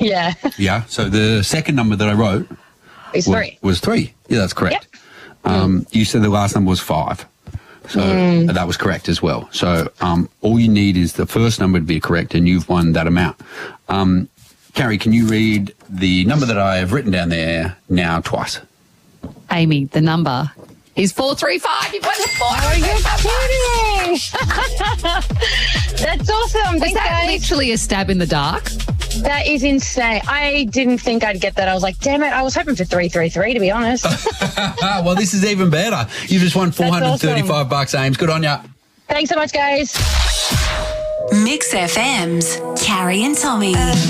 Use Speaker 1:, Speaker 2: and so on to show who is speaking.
Speaker 1: Yeah.
Speaker 2: Yeah. So the second number that I wrote
Speaker 1: It's 3.
Speaker 2: was 3. Yeah, that's correct. You said the last number was 5. So that was correct as well. So all you need is the first number to be correct, and you've won that amount. Carrie, can you read the number that I have written down there now twice?
Speaker 3: Amy, the number is 435. You've won the
Speaker 1: That's awesome.
Speaker 3: Was that literally a stab in the dark?
Speaker 1: That is insane. I didn't think I'd get that. I was like, damn it, I was hoping for 333, to be honest.
Speaker 2: Well, this is even better. You just won $435, Ames. Good on ya.
Speaker 1: Thanks so much, guys.
Speaker 4: Mix FM's Carrie and Tommy.